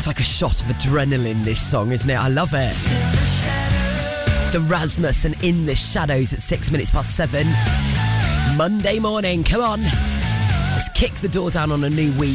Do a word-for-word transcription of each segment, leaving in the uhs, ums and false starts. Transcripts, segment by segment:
It's like a shot of adrenaline, this song, isn't it? I love it. The Rasmus and In the Shadows at six minutes past seven. Monday morning, come on. Let's kick the door down on a new week.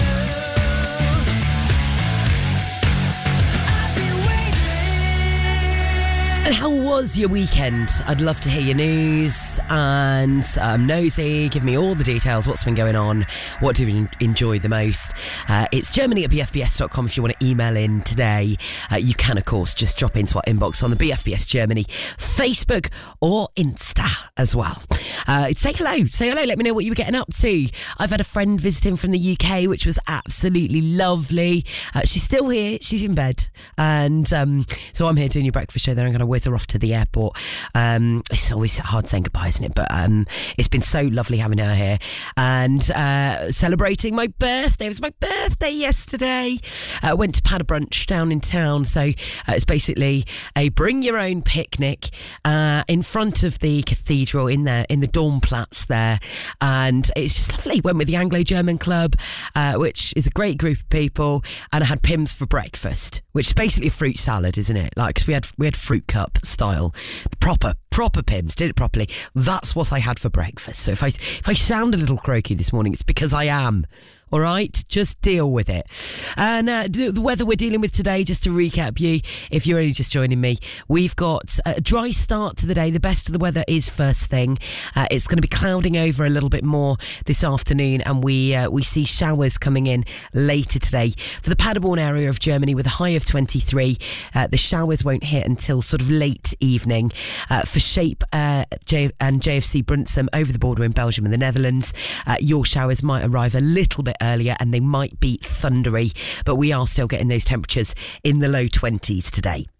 And how was your weekend? I'd love to hear your news, and I'm nosy. Give me all the details. What's been going on? What do you enjoy the most? Uh, it's Germany at b f b s dot com if you want to email in today. Uh, you can, of course, just drop into our inbox on the B F B S Germany Facebook or Insta as well. Uh, say hello. Say hello. Let me know what you were getting up to. I've had a friend visiting from the U K, which was absolutely lovely. Uh, she's still here. She's in bed. And um, so I'm here doing your breakfast show. Then I'm going to whiz her off to the airport. Um, it's always hard saying goodbye, isn't it? But um, it's been so lovely having her here and uh, celebrating my birthday. It was my birthday yesterday. I uh, went to Pad a Brunch down in town. So uh, it's basically a bring your own picnic uh, in front of the cathedral in there in the Dornplatz there, and it's just lovely. Went with the Anglo-German Club, uh, which is a great group of people, and I had Pimm's for breakfast, which is basically a fruit salad, isn't it? Like, 'cause we had we had fruit cup style, proper proper Pimm's, did it properly. That's what I had for breakfast. So if I if I sound a little croaky this morning, it's because I am. All right, just deal with it. And uh, the weather we're dealing with today, just to recap you, if you're only just joining me, we've got a dry start to the day. The best of the weather is first thing. Uh, it's going to be clouding over a little bit more this afternoon, and we uh, we see showers coming in later today. For the Paderborn area of Germany, with a high of twenty-three, uh, the showers won't hit until sort of late evening. Uh, for Shape uh, J- and J F C Brunsum over the border in Belgium and the Netherlands, uh, your showers might arrive a little bit earlier, and they might be thundery, but we are still getting those temperatures in the low twenties today.